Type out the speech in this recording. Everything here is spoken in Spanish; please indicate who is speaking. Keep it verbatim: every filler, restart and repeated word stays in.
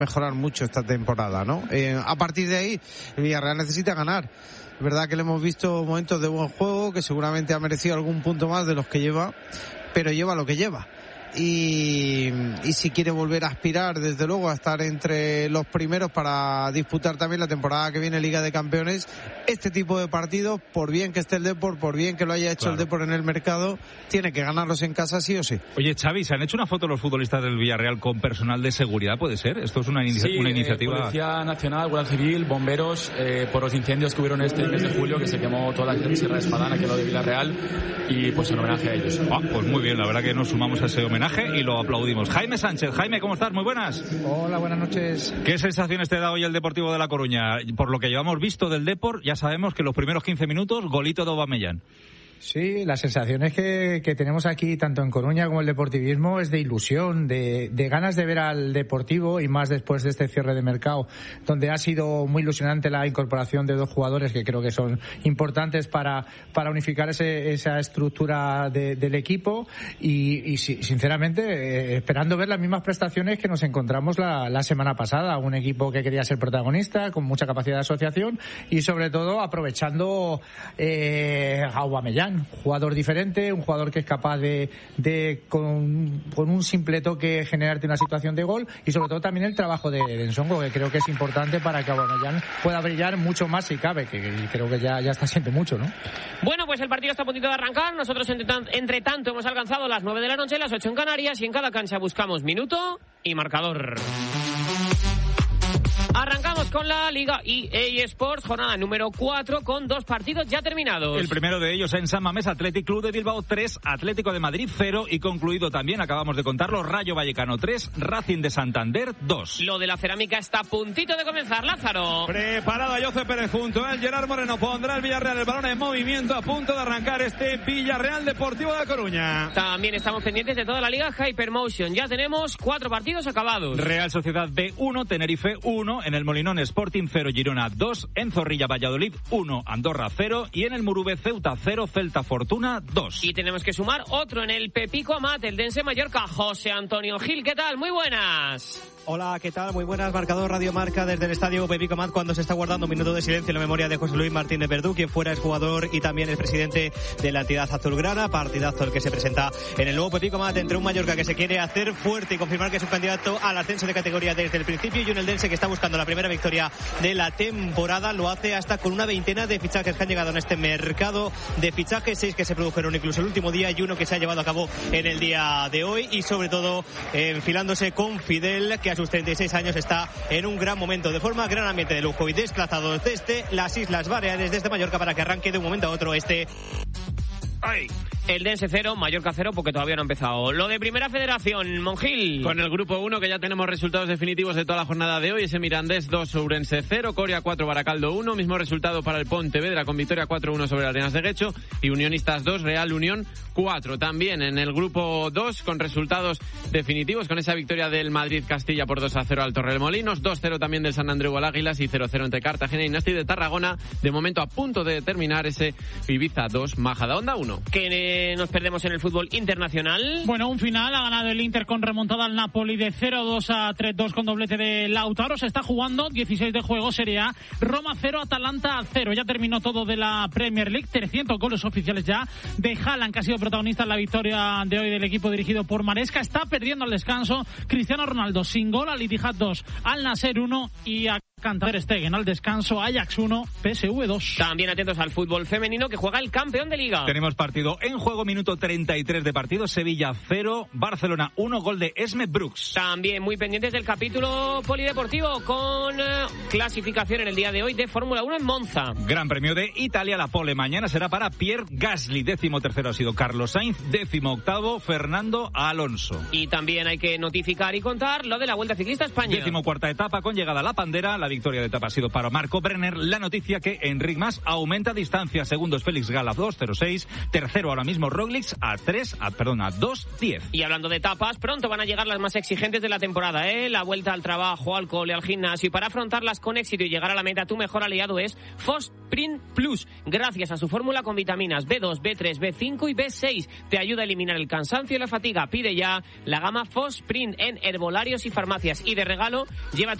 Speaker 1: mejorar mucho esta temporada, ¿no? Eh, a partir de ahí, el Villarreal necesita ganar. Es verdad que le hemos visto momentos de buen juego, que seguramente ha merecido algún punto más de los que lleva, pero lleva lo que lleva. Y, y si quiere volver a aspirar, desde luego, a estar entre los primeros para disputar también la temporada que viene Liga de Campeones, este tipo de partidos, por bien que esté el Depor, por bien que lo haya hecho claro. el Depor en el mercado, tiene que ganarlos en casa sí o sí.
Speaker 2: Oye, Xavi, ¿se han hecho una foto los futbolistas del Villarreal con personal de seguridad? ¿Puede ser? ¿Esto es una, inicia-
Speaker 3: sí,
Speaker 2: una iniciativa?
Speaker 3: Eh, Policía Nacional, Guardia Civil, bomberos, eh, por los incendios que hubieron este mes de julio, que se quemó toda la Sierra de Espadana, que es lo de Villarreal, y pues en homenaje a ellos.
Speaker 2: Ah, pues muy bien, la verdad que nos sumamos a ese homenaje y lo aplaudimos. Jaime Sánchez, Jaime, ¿cómo estás? Muy buenas.
Speaker 4: Hola, buenas noches.
Speaker 2: ¿Qué sensaciones te da hoy el Deportivo de La Coruña? Por lo que llevamos visto del Depor, ya sabemos que los primeros quince minutos, golito de Aubameyang.
Speaker 4: Sí, las sensaciones que, que tenemos aquí, tanto en Coruña como el deportivismo, es de ilusión, de, de ganas de ver al Deportivo, y más después de este cierre de mercado, donde ha sido muy ilusionante la incorporación de dos jugadores que creo que son importantes para, para unificar ese, esa estructura de, del equipo, y, y sinceramente eh, esperando ver las mismas prestaciones que nos encontramos la, la semana pasada, un equipo que quería ser protagonista, con mucha capacidad de asociación y sobre todo aprovechando eh, a Aubameyang. Jugador diferente, un jugador que es capaz de, de con, con un simple toque generarte una situación de gol, y sobre todo también el trabajo de, de Nsongo, que creo que es importante para que Aubameyang pueda brillar mucho más si cabe, que, que creo que ya, ya está siendo mucho, ¿no?
Speaker 5: Bueno, pues el partido está a puntito de arrancar. Nosotros entre, tan, entre tanto hemos alcanzado las nueve de la noche, las ocho en Canarias, y en cada cancha buscamos minuto y marcador. Arrancamos con la Liga E A Sports, jornada número cuatro, con dos partidos ya terminados.
Speaker 2: El primero de ellos en San Mamés, Athletic Club de Bilbao tres, Atlético de Madrid cero, y concluido también, acabamos de contarlo, Rayo Vallecano tres, Racing de Santander dos.
Speaker 5: Lo de la cerámica está a puntito de comenzar, Lázaro.
Speaker 6: Preparado a José Pérez junto a él, Gerard Moreno, pondrá el Villarreal el balón en movimiento, a punto de arrancar este Villarreal Deportivo de La Coruña.
Speaker 5: También estamos pendientes de toda la Liga Hypermotion, ya tenemos cuatro partidos acabados.
Speaker 2: Real Sociedad B uno, Tenerife uno, en el Molinón Sporting cero, Girona dos, en Zorrilla Valladolid uno, Andorra cero, y en el Murube Ceuta cero, Celta Fortuna dos.
Speaker 5: Y tenemos que sumar otro en el Pepico Amat, el Dense Mallorca. José Antonio Gil, ¿qué tal? Muy buenas.
Speaker 7: Hola, ¿qué tal? Muy buenas. Marcador Radio Marca desde el estadio Pepico Amat, cuando se está guardando un minuto de silencio en la memoria de José Luis Martínez Verdú, quien fuera exjugador y también es presidente de la entidad azulgrana. Partidazo el que se presenta en el nuevo Pepico Amat entre un Mallorca que se quiere hacer fuerte y confirmar que es un candidato al ascenso de categoría desde el principio, y un Eldense que está buscando la primera victoria de la temporada. Lo hace hasta con una veintena de fichajes que han llegado en este mercado de fichajes, seis que se produjeron incluso el último día y uno que se ha llevado a cabo en el día de hoy, y sobre todo eh, enfilándose con Fidel, que a sus treinta y seis años está en un gran momento de forma, gran ambiente de lujo, y desplazados desde las Islas Baleares, desde Mallorca, para que arranque de un momento a otro este...
Speaker 5: ¡Ay! El Dense cero, Mallorca cero, porque todavía no ha empezado. Lo de Primera Federación, Monjil.
Speaker 8: Con el grupo uno, que ya tenemos resultados definitivos de toda la jornada de hoy. Ese Mirandés dos, Ourense cero, Coria cuatro, Baracaldo uno. Mismo resultado para el Pontevedra, con victoria cuatro uno sobre Arenas de Guecho. Y Unionistas dos, Real Unión cuatro. También en el grupo dos, con resultados definitivos, con esa victoria del Madrid Castilla por dos a cero al Torremolinos, dos cero también del San Andreu al Águilas, y cero cero entre Cartagena y Nasti de Tarragona. De momento a punto de terminar ese Ibiza dos, Majadahonda uno.
Speaker 5: Que nos perdemos en el fútbol internacional.
Speaker 9: Bueno, un final, ha ganado el Inter con remontada al Napoli de cero dos a tres dos con doblete de Lautaro. Se está jugando dieciséis de juego, Serie A. Roma cero, Atalanta cero. Ya terminó todo de la Premier League. trescientos goles oficiales ya de Haaland, que ha sido protagonista en la victoria de hoy del equipo dirigido por Maresca. Está perdiendo al descanso Cristiano Ronaldo sin gol, al Ittihad dos, al Nasser uno, y a Ter Stegen al descanso, Ajax uno, P S V dos.
Speaker 5: También atentos al fútbol femenino, que juega el campeón de Liga.
Speaker 2: Tenemos partido en juego, minuto treinta y tres de partido, Sevilla cero, Barcelona uno, gol de Esme Brooks.
Speaker 5: También muy pendientes del capítulo polideportivo, con eh, clasificación en el día de hoy de Fórmula uno en Monza.
Speaker 2: Gran Premio de Italia, la pole mañana será para Pierre Gasly, décimo tercero ha sido Carlos Sainz, décimo octavo Fernando Alonso.
Speaker 5: Y también hay que notificar y contar lo de la Vuelta Ciclista a España.
Speaker 2: Décimo cuarta etapa con llegada a La Pandera, la victoria de etapa ha sido para Marco Brenner. La noticia que Enric Mas aumenta distancia. Segundo es Félix Gala, dos cero seis. Tercero ahora mismo Roglic a tres, a, perdón, a dos diez.
Speaker 5: Y hablando de etapas, pronto van a llegar las más exigentes de la temporada, ¿eh? La vuelta al trabajo, al cole, al gimnasio. Y para afrontarlas con éxito y llegar a la meta, tu mejor aliado es Fosprint Plus. Gracias a su fórmula con vitaminas B dos, B tres, B cinco y B seis. Te ayuda a eliminar el cansancio y la fatiga. Pide ya la gama Fosprint en herbolarios y farmacias. Y de regalo, llévate